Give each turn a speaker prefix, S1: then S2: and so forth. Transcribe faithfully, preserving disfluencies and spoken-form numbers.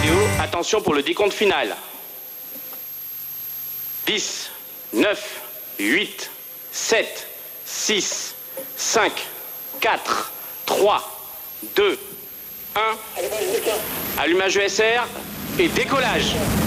S1: vidéo. Attention pour le décompte final. dix, neuf, huit, sept, six, cinq, quatre, trois, deux, un. Allumage E S R et décollage.